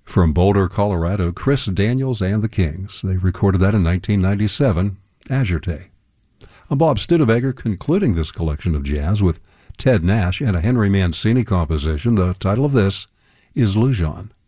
From Boulder, Colorado, Chris Daniels and the Kings. They recorded that in 1997, Azurte. I'm Bob Studebaker, concluding this collection of jazz with Ted Nash and a Henry Mancini composition. The title of this is Lujan.